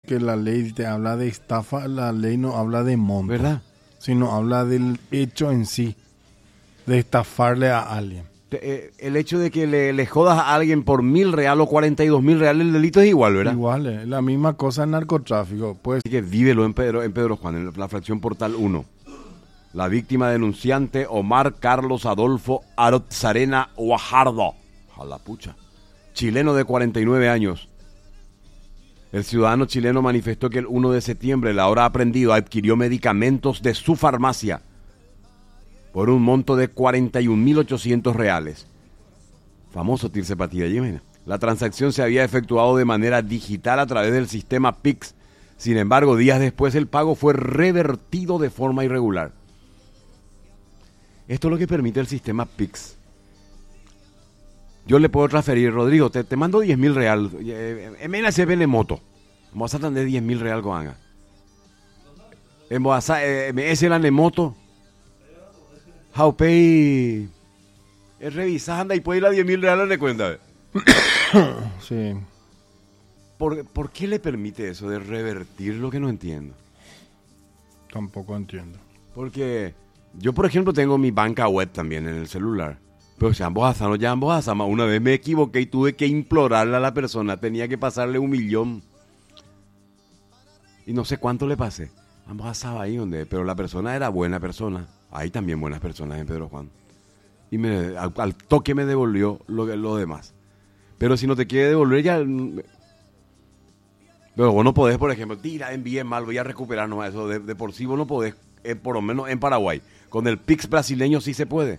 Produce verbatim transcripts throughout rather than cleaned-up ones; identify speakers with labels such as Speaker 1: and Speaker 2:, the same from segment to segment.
Speaker 1: que la ley te habla de estafa, la ley no habla de monto,
Speaker 2: ¿verdad?
Speaker 1: Sino habla del hecho en sí, de estafarle a alguien.
Speaker 2: Eh, el hecho de que le, le jodas a alguien por mil real o cuarenta y dos mil real, el delito es igual, ¿verdad?
Speaker 1: Igual, es la misma cosa en narcotráfico. Pues.
Speaker 2: Así que vívelo en Pedro, en Pedro Juan, en la fracción Portal uno. La víctima denunciante, Omar Carlos Adolfo Arotzarena Guajardo. Jalapucha. Chileno de cuarenta y nueve años. El ciudadano chileno manifestó que el uno de septiembre, la hora aprendido, adquirió medicamentos de su farmacia por un monto de cuarenta y un mil ochocientos reales. Famoso Tirse Patilla Yemena. La transacción se había efectuado de manera digital a través del sistema P I X. Sin embargo, días después el pago fue revertido de forma irregular. Esto es lo que permite el sistema P I X. Yo le puedo transferir, Rodrigo, te, te mando diez mil real. Emena se vele moto. Vamos a tener diez mil real con Anga. En Boazá, me es el moto. How pay. Es revisar, anda y puede ir a diez mil reales de cuenta.
Speaker 1: Sí.
Speaker 2: ¿Por, ¿Por qué le permite eso de revertir lo que no entiendo?
Speaker 1: Tampoco entiendo.
Speaker 2: Porque yo, por ejemplo, tengo mi banca web también en el celular. Pero si ambos asanos, ya ambos asanos. Una vez me equivoqué y tuve que implorarle a la persona. Tenía que pasarle un millón. Y no sé cuánto le pasé. Ambos asados ahí donde. Pero la persona era buena persona. Hay también buenas personas en Pedro Juan. Y me, al, al toque me devolvió lo, lo demás. Pero si no te quiere devolver ya... Pero vos no podés, por ejemplo, tira, envíe mal, voy a recuperar nomás eso. De, de por sí vos no podés, eh, por lo menos en Paraguay. Con el P I X brasileño sí se puede.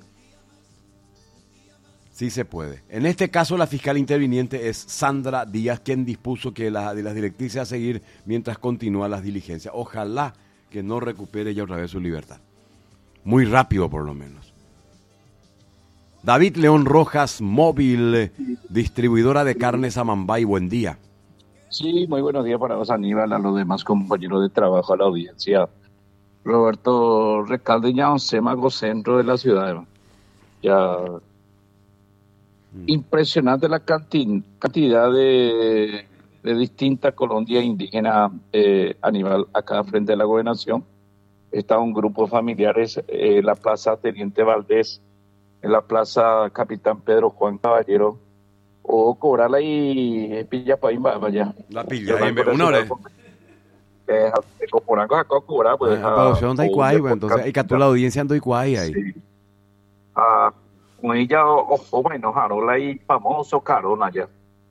Speaker 2: Sí se puede. En este caso la fiscal interviniente es Sandra Díaz, quien dispuso que la, de las directrices a seguir mientras continúan las diligencias. Ojalá que no recupere ya otra vez su libertad. Muy rápido por lo menos. David León Rojas, móvil, distribuidora de carnes Amambay, buen día.
Speaker 3: Sí, muy buenos días para vos, Aníbal, a los demás compañeros de trabajo, a la audiencia. Roberto Recalde, ya Semago, centro de la ciudad. Ya... Mm. Impresionante la canti- cantidad de, de distintas colonias indígenas, eh, Aníbal, acá frente a la gobernación. Está un grupo de familiares eh, en la plaza Teniente Valdés, en la plaza Capitán Pedro Juan Caballero, o cobrarla y pilla para ir vaya.
Speaker 2: La pilla, una hora.
Speaker 3: Eh, por algo acá cobrar, pues.
Speaker 2: Ah, pero yo no estoy cuay, entonces hay que toda la audiencia ando cuay ahí.
Speaker 3: Sí. Ah, con ella, ojo, bueno, Jarola y famoso Carona allá.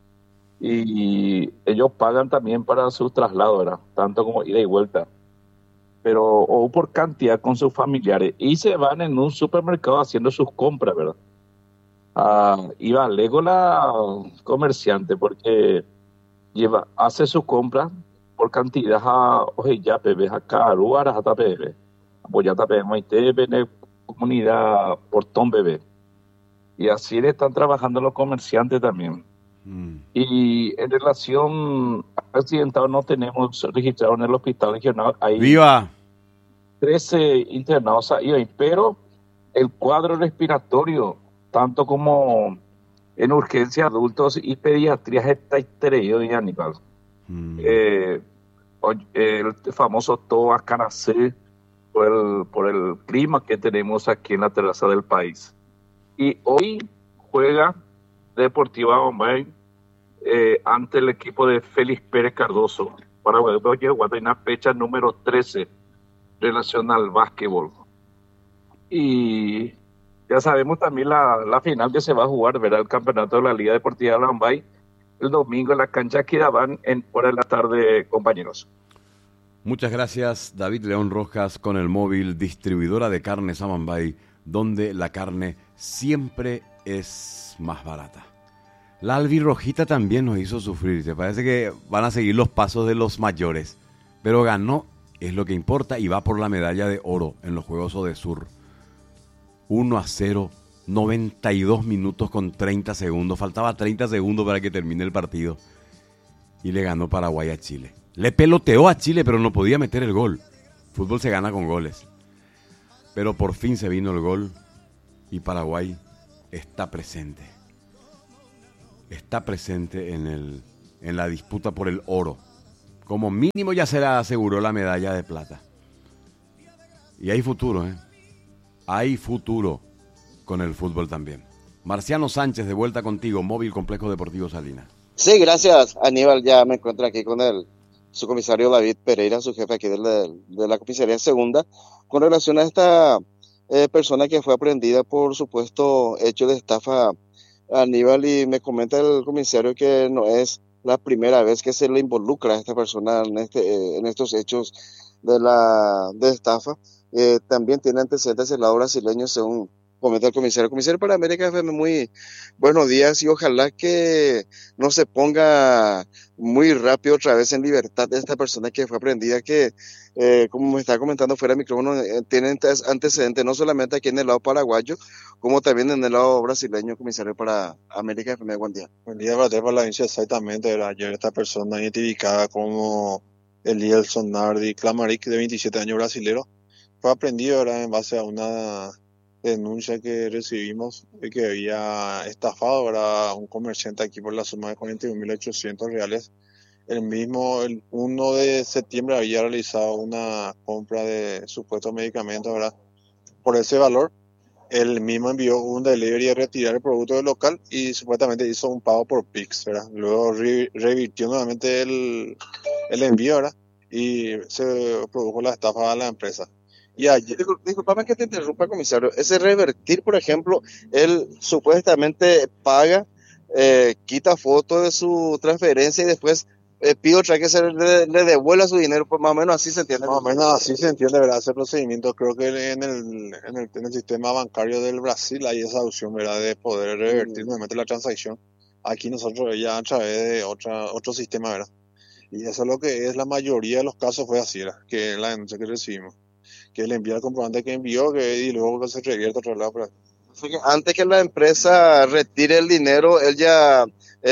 Speaker 3: Y ellos pagan también para sus traslados, ¿verdad? Tanto como ida y vuelta. Pero, o por cantidad con sus familiares. Y se van en un supermercado haciendo sus compras, ¿verdad? Ah, iba luego la comerciante porque lleva, hace su compra por cantidad a, oye, ya, bebé, acá, lugar, hasta bebé. Apoyata, bebé, maite, bebé, comunidad, portón, bebé. Y así le están trabajando los comerciantes también. Mm. Y en relación al accidentado no tenemos registrado en el hospital regional. Hay
Speaker 2: ¡viva!
Speaker 3: trece internados ahí, pero el cuadro respiratorio, tanto como en urgencia adultos y pediatría, está estrellado y Aníbal. Mm. Eh, el famoso Toa Canacé por el, por el clima que tenemos aquí en la terraza del país. Y hoy juega Deportiva Bombay eh, ante el equipo de Félix Pérez Cardoso para una fecha número trece relación al básquetbol. Y ya sabemos también la, la final que se va a jugar, ¿verdad? El campeonato de la Liga Deportiva de Bombay el domingo en la cancha Quirabán en hora de la tarde, compañeros.
Speaker 2: Muchas gracias, David León Rojas, con el móvil, distribuidora de carnes Amambay, donde la carne siempre es más barata. La albirrojita también nos hizo sufrir. Te parece que van a seguir los pasos de los mayores, pero ganó, es lo que importa, y va por la medalla de oro en los Juegos Odesur. uno a cero, noventa y dos minutos con treinta segundos. Faltaba treinta segundos para que termine el partido. Y le ganó Paraguay a Chile. Le peloteó a Chile, pero no podía meter el gol. Fútbol se gana con goles. Pero por fin se vino el gol y Paraguay está presente. Está presente en, el, en la disputa por el oro como mínimo ya se le aseguró la medalla de plata. Y hay futuro, ¿eh? Hay futuro con el fútbol también. Marciano Sánchez, de vuelta contigo, Móvil Complejo Deportivo Salinas.
Speaker 4: Sí, gracias, Aníbal. Ya me encuentro aquí con el subcomisario David Pereira, su jefe aquí de la, de la comisaría segunda, con relación a esta eh, persona que fue aprendida por supuesto hecho de estafa, Aníbal, y me comenta el comisario que no es la primera vez que se le involucra a esta persona en, este, eh, en estos hechos de la de estafa. Eh, también tiene antecedentes el lado brasileño, según comenta el comisario. El comisario para América F M, muy buenos días, y ojalá que no se ponga muy rápido otra vez en libertad de esta persona que fue aprendida, que eh, como me estaba comentando fuera de micrófono, eh, tiene antecedentes no solamente aquí en el lado paraguayo, como también en el lado brasileño. Comisario para América F M, buen día.
Speaker 5: Buen día para ti, para la audiencia. Exactamente, era ayer esta persona identificada como Elielson Nardi Clamaric, de veintisiete años, brasilero, fue aprendido era en base a una denuncia que recibimos de que había estafado a un comerciante aquí por la suma de cuarenta y un mil ochocientos reales. El mismo, el uno de septiembre, había realizado una compra de supuestos medicamentos, ¿verdad? Por ese valor, él mismo envió un delivery a retirar el producto del local y supuestamente hizo un pago por Pix, ¿verdad? Luego re- revirtió nuevamente el, el envío, ¿verdad? Y se produjo la estafa a la empresa. Y ayer,
Speaker 4: Disculpame que te interrumpa, comisario. Ese revertir, por ejemplo, él supuestamente paga, eh, quita fotos de su transferencia y después eh, pide otra que se le, le devuelva su dinero, pues más o menos así se entiende.
Speaker 5: más o menos así se entiende, ¿verdad? Ese procedimiento. Creo que en el, en el, en el sistema bancario del Brasil hay esa opción, ¿verdad? De poder revertir nuevamente la transacción. Aquí nosotros ya a través de otra, otro sistema, ¿verdad? Y eso es lo que es la mayoría de los casos, fue así, ¿verdad? Que es la denuncia que recibimos. Que le envía el comprobante que envió, que, y luego que se revierte a otro lado. Pero...
Speaker 4: Antes que la empresa retire el dinero, él ya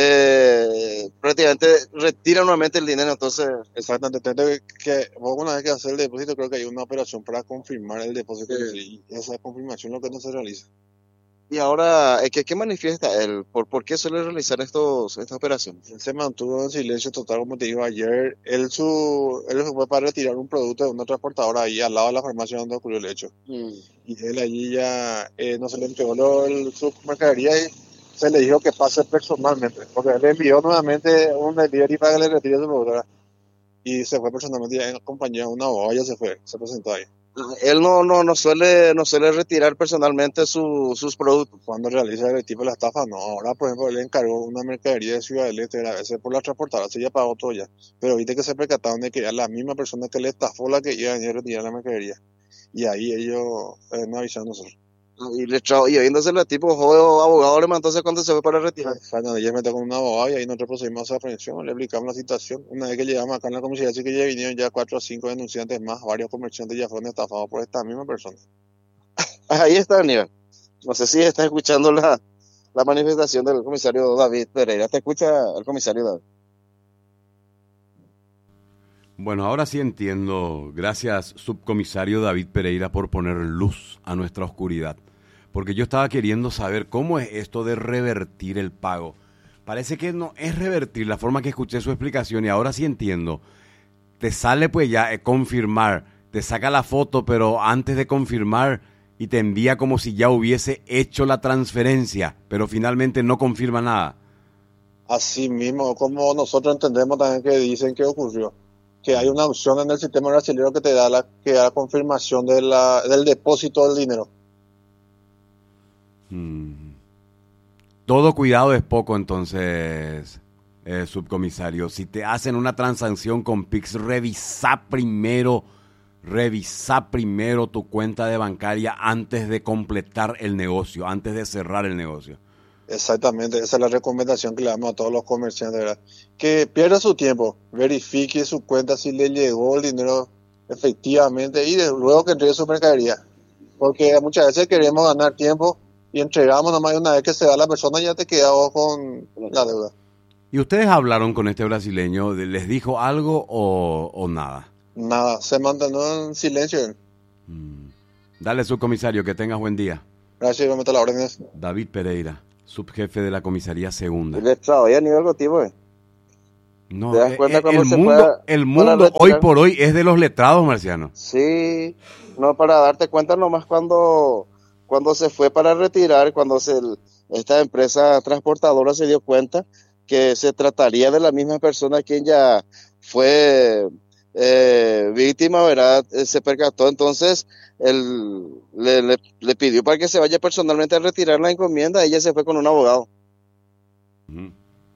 Speaker 4: eh, prácticamente retira nuevamente el dinero, entonces...
Speaker 5: Exactamente, entonces, que vos una vez que hacer el depósito, creo que hay una operación para confirmar el depósito, sí. Y esa confirmación es lo que no se realiza.
Speaker 4: Y ahora, ¿qué, qué manifiesta él? ¿Por, ¿Por qué suele realizar estos estas operaciones?
Speaker 5: Él se mantuvo en silencio total, como te digo ayer. Él su él fue para retirar un producto de una transportadora ahí al lado de la farmacia donde ocurrió el hecho. Mm. Y él allí ya eh, no se le entregó el, su mercadería y se le dijo que pase personalmente. Porque él envió nuevamente un delivery para que le retire su producto. Y se fue personalmente, ya acompañado de una abogada, ya se fue, se presentó ahí.
Speaker 4: Él no no no suele no suele retirar personalmente su, sus productos.
Speaker 5: Cuando realiza el tipo de la estafa, no. Ahora, por ejemplo, él encargó una mercadería de Ciudad del Este, a veces por la transportadora, se ya pagó todo ya. Pero viste que se percataron de que era la misma persona que le estafó la que iba a venir a retirar la mercadería. Y ahí ellos eh, nos avisaron a nosotros.
Speaker 4: Y le echó, y viéndose el tipo joven abogado, le mandó entonces cuando se fue para retirar.
Speaker 5: Cuando ella metió con un abogado y ahí nosotros procedimos a aprehensión, le explicamos la situación. Una vez que llegamos acá en la comisaría, así que ya vinieron ya cuatro o cinco denunciantes más, varios comerciantes ya fueron estafados por esta misma persona.
Speaker 4: Ahí está, Aníbal. No sé si estás escuchando la, la manifestación del comisario David Pereira. ¿Te escucha el comisario David?
Speaker 2: Bueno, ahora sí entiendo. Gracias, subcomisario David Pereira, por poner luz a nuestra oscuridad. Porque yo estaba queriendo saber cómo es esto de revertir el pago. Parece que no es revertir la forma que escuché su explicación y ahora sí entiendo. Te sale pues ya eh, confirmar, te saca la foto, pero antes de confirmar y te envía como si ya hubiese hecho la transferencia, pero finalmente no confirma nada.
Speaker 5: Así mismo, como nosotros entendemos también que dicen que ocurrió. Que hay una opción en el sistema brasileño que te da la, que da la confirmación de la, del depósito del dinero.
Speaker 2: Hmm. Todo cuidado es poco, entonces, eh, subcomisario. Si te hacen una transacción con Pix, revisa primero, revisa primero tu cuenta de bancaria antes de completar el negocio, antes de cerrar el negocio.
Speaker 5: Exactamente, esa es la recomendación que le damos a todos los comerciantes, ¿verdad? Que pierda su tiempo, verifique su cuenta si le llegó el dinero efectivamente y de, luego que entregue su mercadería. Porque muchas veces queremos ganar tiempo y entregamos nomás, una vez que se da la persona ya te quedas con la deuda.
Speaker 2: ¿Y ustedes hablaron con este brasileño? ¿Les dijo algo o, o nada?
Speaker 5: Nada, se mantuvo en silencio.
Speaker 2: Hmm. Dale, subcomisario, que tengas buen día.
Speaker 5: Gracias, y vamos a las órdenes.
Speaker 2: David Pereira, subjefe de la comisaría segunda.
Speaker 4: ¿Le trabaja a nivel contigo, eh?
Speaker 2: No,
Speaker 4: ¿Te das cuenta
Speaker 2: el,
Speaker 4: cuando
Speaker 2: el
Speaker 4: se
Speaker 2: mundo,
Speaker 4: fue a-
Speaker 2: el
Speaker 4: para
Speaker 2: mundo hoy
Speaker 4: retirar?
Speaker 2: por hoy es de los letrados, Marciano.
Speaker 4: Sí, no, para darte cuenta nomás cuando, cuando se fue para retirar, cuando se, esta empresa transportadora se dio cuenta que se trataría de la misma persona quien ya fue eh, víctima, ¿verdad? Eh, Se percató, entonces él le, le, le pidió para que se vaya personalmente a retirar la encomienda, ella se fue con un abogado.
Speaker 2: Ujú.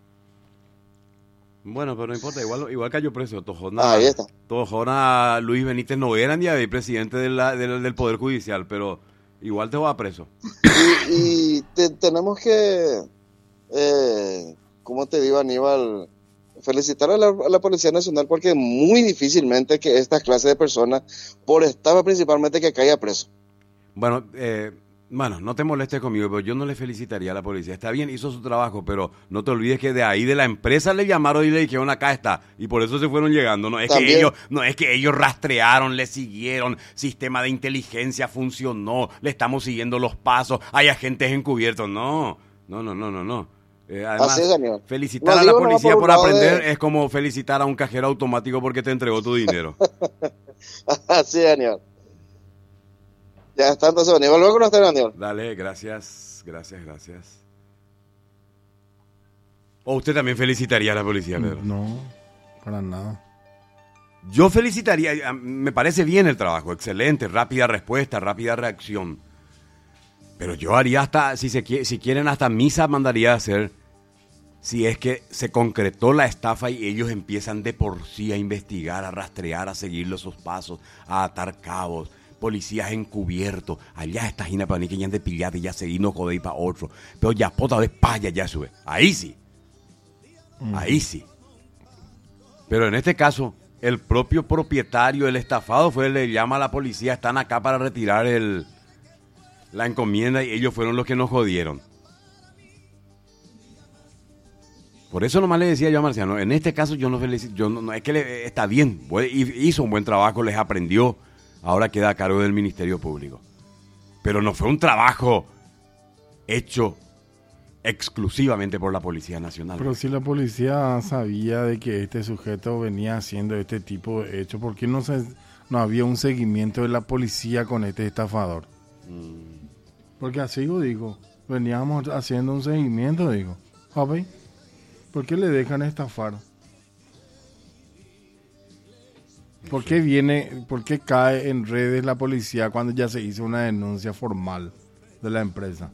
Speaker 2: Bueno, pero no importa, igual, igual cayó preso.
Speaker 4: Ah,
Speaker 2: Tojona,
Speaker 4: ahí está.
Speaker 2: Tojona Luis Benítez no era ni el presidente de la- del, del Poder Judicial, pero igual te va preso.
Speaker 4: Y, y te- tenemos que, eh, ¿cómo te digo, Aníbal? Felicitar a la, a la Policía Nacional porque muy difícilmente que esta clase de personas, por estafa principalmente, que caiga preso.
Speaker 2: Bueno, eh, bueno, no te molestes conmigo, pero yo no le felicitaría a la policía. Está bien, hizo su trabajo, pero no te olvides que de ahí de la empresa le llamaron y le dijeron acá está, y por eso se fueron llegando. No es que
Speaker 4: También.
Speaker 2: ellos, no es que ellos rastrearon, le siguieron, sistema de inteligencia funcionó, le estamos siguiendo los pasos, hay agentes encubiertos. No, no, no, no, no, no. Eh, además,
Speaker 4: Así es, Daniel.
Speaker 2: felicitar
Speaker 4: No,
Speaker 2: a la
Speaker 4: digo nomás
Speaker 2: policía
Speaker 4: por
Speaker 2: por,
Speaker 4: un lado
Speaker 2: aprender
Speaker 4: de-
Speaker 2: es como felicitar a un cajero automático porque te entregó tu dinero.
Speaker 4: Así, Daniel. Ya está, entonces, Aníbal, luego con usted, Daniel.
Speaker 2: Dale, gracias, gracias, gracias. ¿O usted también felicitaría a la policía, Pedro?
Speaker 1: No, para nada.
Speaker 2: Yo felicitaría, a- me parece bien el trabajo, excelente, rápida respuesta, rápida reacción. Pero yo haría hasta, si se qui- si quieren, hasta misa mandaría a hacer, si es que se concretó la estafa y ellos empiezan de por sí a investigar, a rastrear, a seguir esos pasos, a atar cabos, policías encubiertos, allá está Gina Panique, ya han de pillate, ya seguí, no jodéis para otro, pero ya pota de paya, ya sube, ahí sí, ahí sí. Pero en este caso, el propio propietario, el estafado, fue el que le llama a la policía, están acá para retirar el, la encomienda y ellos fueron los que nos jodieron. Por eso nomás le decía yo a Marciano, en este caso yo no felicito, yo no, no, es que le, está bien, hizo un buen trabajo, les aprendió, ahora queda a cargo del Ministerio Público. Pero no fue un trabajo hecho exclusivamente por la Policía Nacional.
Speaker 1: Pero si la policía sabía de que este sujeto venía haciendo este tipo de hechos, ¿por qué no, se, no había un seguimiento de la policía con este estafador?
Speaker 2: Mm.
Speaker 1: Porque así lo digo, veníamos haciendo un seguimiento, digo. Papi, ¿por qué le dejan estafar? ¿Por qué viene, por qué cae en redes la policía cuando ya se hizo una denuncia formal de la empresa?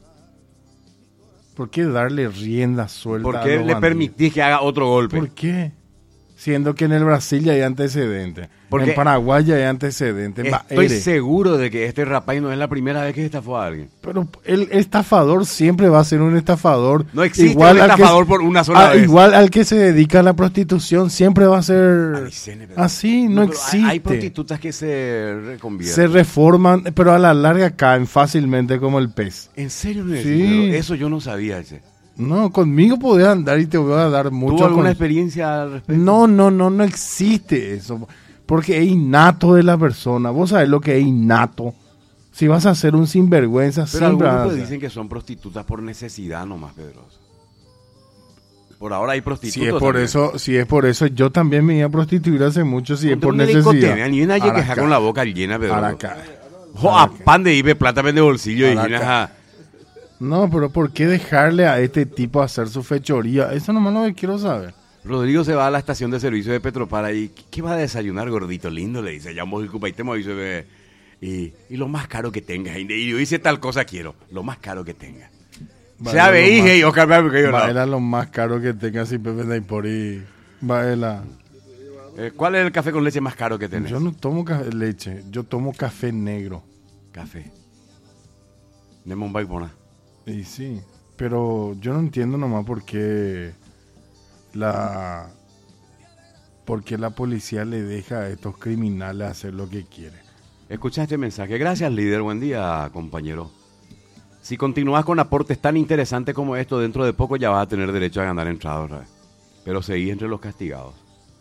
Speaker 1: ¿Por qué darle rienda suelta
Speaker 2: ¿Por
Speaker 1: a
Speaker 2: qué
Speaker 1: los
Speaker 2: le
Speaker 1: bandidos?
Speaker 2: permitís que haga otro golpe?
Speaker 1: ¿Por qué? Siendo que en el Brasil ya hay antecedentes,
Speaker 2: Porque
Speaker 1: en Paraguay ya hay antecedentes, en
Speaker 2: Estoy
Speaker 1: Baere.
Speaker 2: seguro de que este rapaz no es la primera vez que estafó a alguien.
Speaker 1: Pero el estafador siempre va a ser un estafador.
Speaker 2: No existe
Speaker 1: igual
Speaker 2: un
Speaker 1: al que-
Speaker 2: estafador por una sola
Speaker 1: a-
Speaker 2: vez.
Speaker 1: Igual al que se dedica a la prostitución siempre va a ser
Speaker 2: Avicenne, pero-
Speaker 1: así, no,
Speaker 2: pero hay-
Speaker 1: existe.
Speaker 2: Hay prostitutas que se reconvierten.
Speaker 1: Se reforman, pero a la larga caen fácilmente como el pez.
Speaker 2: ¿En serio me
Speaker 1: Sí.
Speaker 2: decís, Pedro? Eso yo no sabía, che.
Speaker 1: No, conmigo podés andar y te voy a dar mucho.
Speaker 2: ¿Tuvo alguna
Speaker 1: con-
Speaker 2: experiencia al respecto?
Speaker 1: No, no, no, no existe eso. Porque es innato de la persona. Vos sabés lo que es innato. Si vas a ser un sinvergüenza,
Speaker 2: Pero
Speaker 1: siempre
Speaker 2: algunos
Speaker 1: vas a
Speaker 2: pues
Speaker 1: ser.
Speaker 2: dicen que son prostitutas por necesidad nomás, Pedro. Por ahora hay prostitutas.
Speaker 1: Si es por
Speaker 2: también.
Speaker 1: eso, si es por eso, yo también me iba a prostituir hace mucho, si es
Speaker 2: Ponte
Speaker 1: por
Speaker 2: una
Speaker 1: necesidad.
Speaker 2: discoteca, Ni una hay que
Speaker 1: Aracá,
Speaker 2: quejar con la boca llena, Pedro.
Speaker 1: Aracá.
Speaker 2: Jo, a pan de ibe, plata de bolsillo y
Speaker 1: Aracá.
Speaker 2: vienes a...
Speaker 1: No, pero ¿por qué dejarle a este tipo hacer su fechoría? Eso nomás lo que quiero saber.
Speaker 2: Rodrigo se va a la estación de servicio de Petropara y ¿qué va a desayunar, gordito lindo? Le dice, ya vamos a ocupar y te dice, "Ve, y, y lo más caro que tengas. Y yo hice tal cosa quiero, lo más caro que tengas.
Speaker 1: Baila
Speaker 2: Se
Speaker 1: lo
Speaker 2: ve,
Speaker 1: más-
Speaker 2: y Oscar, porque yo no.
Speaker 1: Baila lo más caro que tenga si Pepe Naipori. Baila.
Speaker 2: Eh, ¿Cuál es el café con leche más caro que tenés?
Speaker 1: Yo no tomo ca- leche, yo tomo café negro.
Speaker 2: Café. De Mumbai, Bona.
Speaker 1: Y sí, pero yo no entiendo nomás por qué la por qué la policía le deja a estos criminales hacer lo que quieren.
Speaker 2: Escucha este mensaje. Gracias, líder. Buen día, compañero. Si continúas con aportes tan interesantes como esto, dentro de poco ya vas a tener derecho a ganar entradas otra vez. Pero seguí entre los castigados.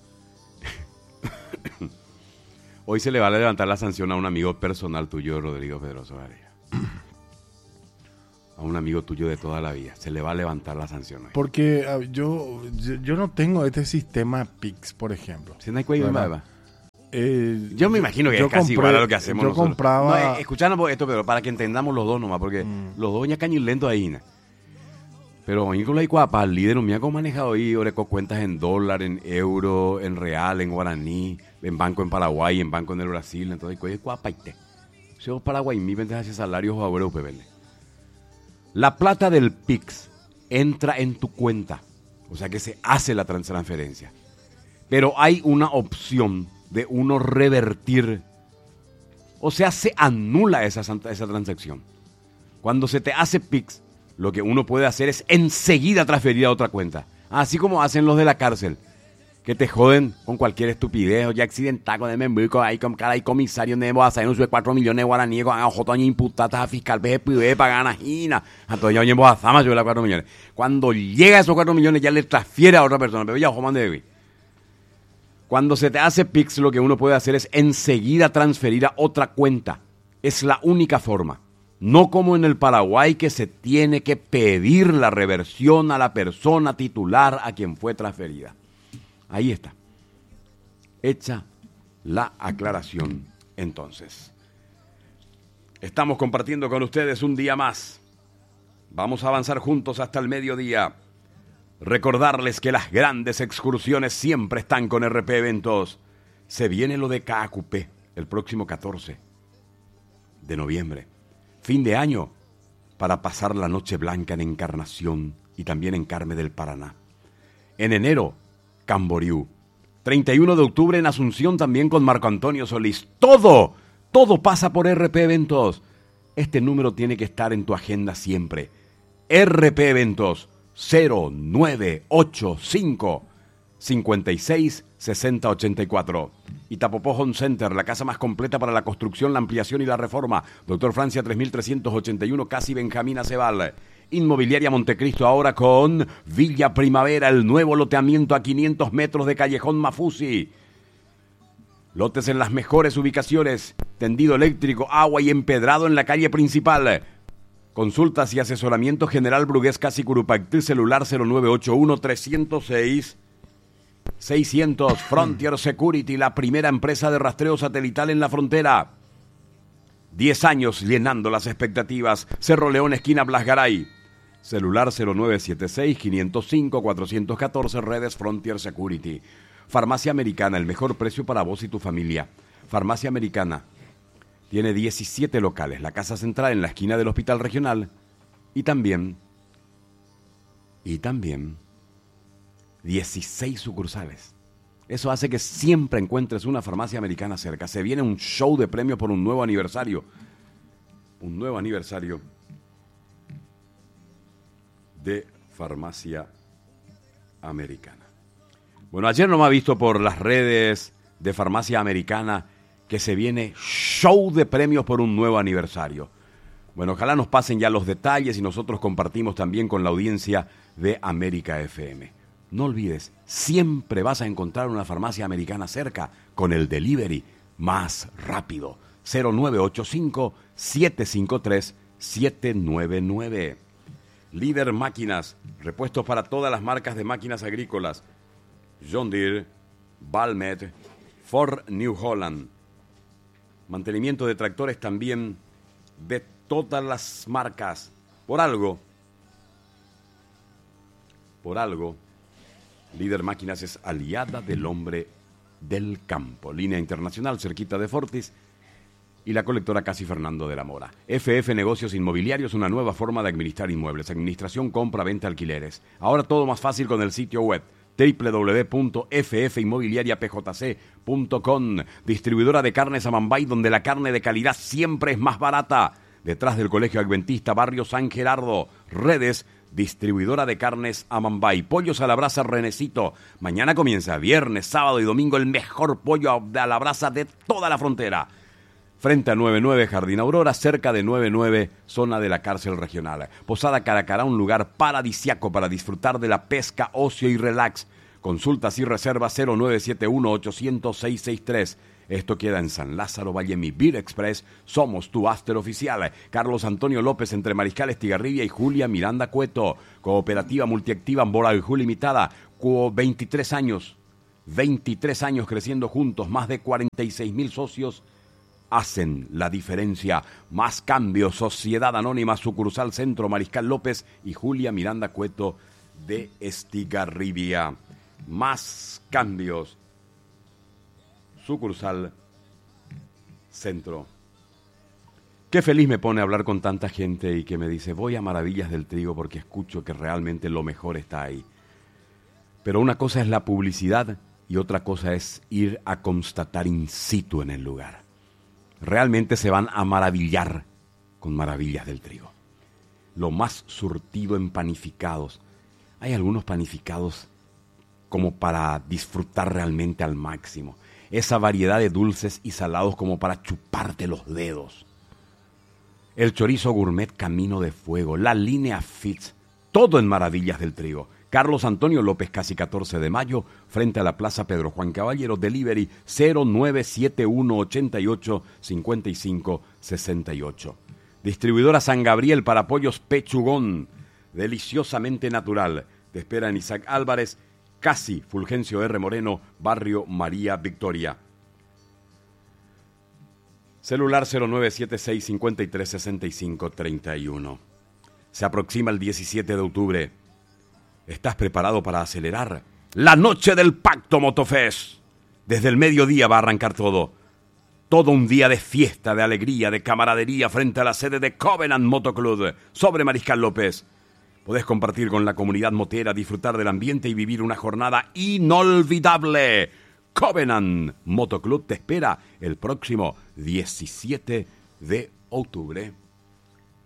Speaker 2: Hoy se le va a levantar la sanción a un amigo personal tuyo, Rodrigo Pedroso Varela. a un amigo tuyo de toda la vida. Se le va a levantar la sanción hoy.
Speaker 1: Porque uh, yo, yo yo no tengo este sistema P I X, por ejemplo.
Speaker 2: Si no hay cuello,
Speaker 1: ¿verdad? Eh,
Speaker 2: Yo me imagino que es casi
Speaker 1: compré-
Speaker 2: igual a lo que hacemos
Speaker 1: yo
Speaker 2: nosotros.
Speaker 1: compraba-
Speaker 2: No, eh, escuchando esto, pero para que entendamos los dos nomás, porque
Speaker 1: Mm.
Speaker 2: los dos ya cañilentos ahí, ¿no? Pero en la Icuapa, el líder, me ha manejado ahí, ahora con cuentas en dólar, en euro, en real, en guaraní, en banco en Paraguay, en banco en el Brasil, entonces, ¿cuál es Cuapaite? Si vos Paraguay, mi ventas hacia salarios o abuelo P B L. La plata del P I X entra en tu cuenta, o sea que se hace la transferencia. Pero hay una opción de uno revertir, o sea, se anula esa, esa transacción. Cuando se te hace P I X, lo que uno puede hacer es enseguida transferir a otra cuenta. Así como hacen los de la cárcel, que te joden con cualquier estupidez, o ya accidental, con el membrico, ahí con cara y comisario, nebo, a salir un sube cuatro millones de guaraníes, con ojotoña imputatas a fiscal, B P B, pagan a Gina, a todo ya oñemos a Zama, yo la cuatro millones. Cuando llega a esos cuatro millones, ya le transfiere a otra persona, pero ya ojo, mande de Cuando se te hace P I X, lo que uno puede hacer es enseguida transferir a otra cuenta. Es la única forma. No como en el Paraguay, que se tiene que pedir la reversión a la persona titular a quien fue transferida. Ahí está. Hecha la aclaración entonces. Estamos compartiendo con ustedes un día más. Vamos a avanzar juntos hasta el mediodía. Recordarles que las grandes excursiones siempre están con R P Eventos. Se viene lo de Caacupé el próximo catorce de noviembre. Fin de año para pasar la noche blanca en Encarnación y también en Carme del Paraná. En enero, Camboriú. treinta y uno de octubre en Asunción también con Marco Antonio Solís. Todo, todo pasa por R P Eventos. Este número tiene que estar en tu agenda siempre. R P Eventos cero nueve ocho cinco, cinco seis, seis cero ocho cuatro. Itapopó Home Center, la casa más completa para la construcción, la ampliación y la reforma. Doctor Francia tres mil trescientos ochenta y uno, casi Benjamín Aceval. Inmobiliaria Montecristo ahora con Villa Primavera, el nuevo loteamiento a quinientos metros de Callejón Mafusi. Lotes en las mejores ubicaciones, tendido eléctrico, agua y empedrado en la calle principal. Consultas y asesoramiento General Brugués Casi Curupactí, celular cero nueve ocho uno, tres cero seis, seiscientos. Frontier Security, la primera empresa de rastreo satelital en la frontera. Diez años llenando las expectativas. Cerro León, esquina Blasgaray. Celular cero nueve siete seis, cinco cero cinco, cuatro uno cuatro, redes Frontier Security. Farmacia Americana, el mejor precio para vos y tu familia. Farmacia Americana tiene diecisiete locales, la casa central en la esquina del Hospital Regional y también, y también dieciséis sucursales. Eso hace que siempre encuentres una farmacia americana cerca. Se viene un show de premios por un nuevo aniversario. Un nuevo aniversario de Farmacia Americana. Bueno, ayer no me ha visto por las redes de Farmacia Americana que se viene show de premios por un nuevo aniversario. Bueno, ojalá nos pasen ya los detalles y nosotros compartimos también con la audiencia de América F M. No olvides, siempre vas a encontrar una farmacia americana cerca con el delivery más rápido. cero nueve ocho cinco, siete cinco tres, siete nueve nueve. Líder Máquinas, repuestos para todas las marcas de máquinas agrícolas. John Deere, Valmet, Ford New Holland. Mantenimiento de tractores también de todas las marcas. Por algo, por algo, Líder Máquinas es aliada del hombre del campo. Línea internacional cerquita de Fortis y la colectora Casi Fernando de la Mora. F F Negocios Inmobiliarios, una nueva forma de administrar inmuebles. Administración, compra, venta, alquileres. Ahora todo más fácil con el sitio web doble u doble u doble u punto f f inmobiliaria p j c punto com. Distribuidora de carnes Amambay, donde la carne de calidad siempre es más barata. Detrás del Colegio Adventista, Barrio San Gerardo. Redes, distribuidora de carnes Amambay. Pollos a la brasa Renecito. Mañana comienza, viernes, sábado y domingo, el mejor pollo a la brasa de toda la frontera. Frente a noventa y nueve Jardín Aurora, cerca de noventa y nueve, zona de la cárcel regional. Posada Caracará, un lugar paradisiaco para disfrutar de la pesca, ocio y relax. Consultas y reservas cero nueve siete uno ocho cero cero seis seis tres. Esto queda en San Lázaro, Vallemi. Beer Express, somos tu after oficial. Carlos Antonio López, entre Mariscal Estigarribia y Julia Miranda Cueto. Cooperativa Multiactiva Amborajú Limitada, veintitrés años, veintitrés años creciendo juntos, más de cuarenta y seis mil socios hacen la diferencia. Más cambios, Sociedad Anónima, sucursal Centro, Mariscal López y Julia Miranda Cueto de Estigarribia. Más cambios, sucursal Centro. Qué feliz me pone hablar con tanta gente y que me dice, voy a Maravillas del Trigo porque escucho que realmente lo mejor está ahí. Pero una cosa es la publicidad y otra cosa es ir a constatar in situ en el lugar. Realmente se van a maravillar con Maravillas del Trigo. Lo más surtido en panificados. Hay algunos panificados como para disfrutar realmente al máximo. Esa variedad de dulces y salados como para chuparte los dedos. El chorizo gourmet Camino de Fuego, la línea Fitz, todo en Maravillas del Trigo. Carlos Antonio López, casi catorce de mayo, frente a la Plaza Pedro Juan Caballero, delivery cero nueve siete uno ocho ocho cinco cinco seis ocho. Distribuidora San Gabriel para pollos Pechugón, deliciosamente natural. Te espera en Isaac Álvarez, casi Fulgencio R. Moreno, barrio María Victoria. Celular cero nueve siete seis cinco tres seis cinco tres uno. Se aproxima el diecisiete de octubre. ¿Estás preparado para acelerar? La noche del Pacto Motofest. Desde el mediodía va a arrancar todo. Todo un día de fiesta, de alegría, de camaradería frente a la sede de Covenant Motoclub sobre Mariscal López. Podés compartir con la comunidad motera, disfrutar del ambiente y vivir una jornada inolvidable. Covenant Motoclub te espera el próximo diecisiete de octubre.